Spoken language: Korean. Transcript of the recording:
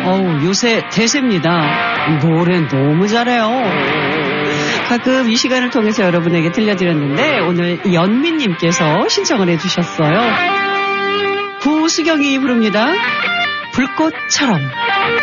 요새 대세입니다. 노래 너무 잘해요. 가끔 이 시간을 통해서 여러분에게 들려드렸는데 오늘 연민님께서 신청을 해주셨어요. 구수경이 부릅니다. 불꽃처럼.